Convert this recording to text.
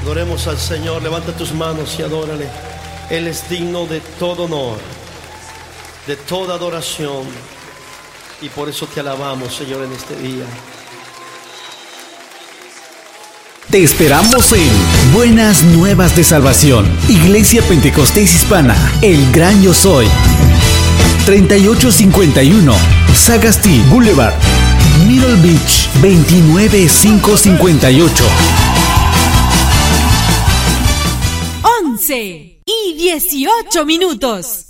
Adoremos al Señor, levanta tus manos y adórale. Él es digno de todo honor, de toda adoración. Y por eso te alabamos, Señor, en este día. Te esperamos en Buenas Nuevas de Salvación, Iglesia Pentecostés Hispana, El Gran Yo Soy, 3851 Sagasti Boulevard, Middle Beach, 29558. 11:18.